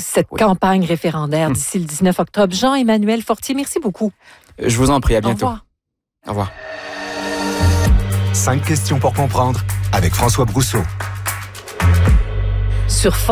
cette campagne référendaire d'ici le 19 octobre. Jean-Emmanuel Fortier, merci beaucoup. Je vous en prie, à bientôt. Au revoir. Au revoir. 5 questions pour comprendre avec François Brousseau. Sur